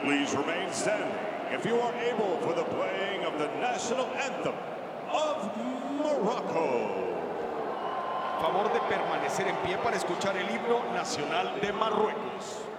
Please remain standing if you are able for the playing of the national anthem of Morocco. Favor de permanecer en pie para escuchar el himno nacional de Marruecos.